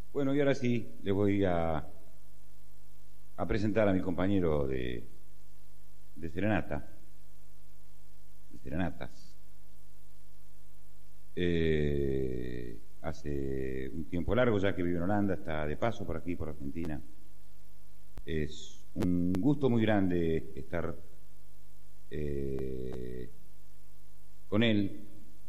Bueno, y ahora sí, les voy a presentar a mi compañero de serenata, de serenatas. Hace un tiempo largo ya que vive en Holanda, está de paso por aquí, por Argentina. Es un gusto muy grande estar con él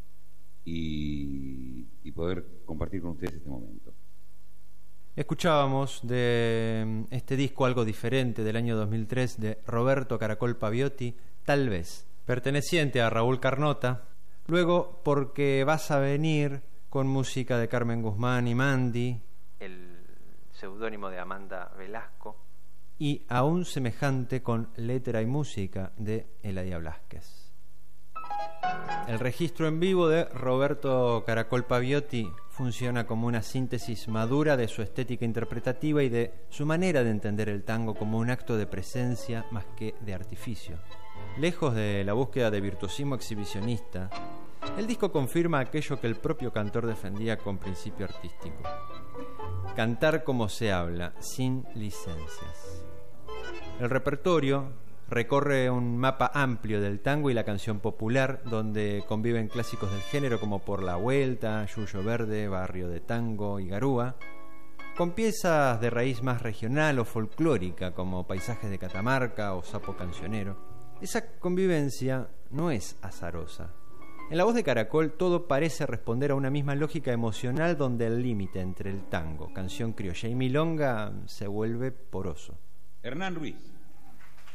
y poder compartir con ustedes este momento. Escuchábamos de este disco algo diferente del año 2003 de Roberto Caracol Paviotti, Tal vez, perteneciente a Raúl Carnota. Luego, Porque vas a venir, con música de Carmen Guzmán y Mandy, el seudónimo de Amanda Velasco, y Aún semejante, con letra y música de Eladia Blasquez. El registro en vivo de Roberto Caracol Paviotti funciona como una síntesis madura de su estética interpretativa y de su manera de entender el tango como un acto de presencia más que de artificio. Lejos de la búsqueda de virtuosismo exhibicionista, el disco confirma aquello que el propio cantor defendía con principio artístico: cantar como se habla, sin licencias. El repertorio recorre un mapa amplio del tango y la canción popular, donde conviven clásicos del género como Por la Vuelta, Yuyo Verde, Barrio de Tango y Garúa, con piezas de raíz más regional o folclórica como Paisajes de Catamarca o Sapo Cancionero. Esa convivencia no es azarosa. En la voz de Caracol todo parece responder a una misma lógica emocional, donde el límite entre el tango, canción criolla y milonga se vuelve poroso. Hernán Ruiz.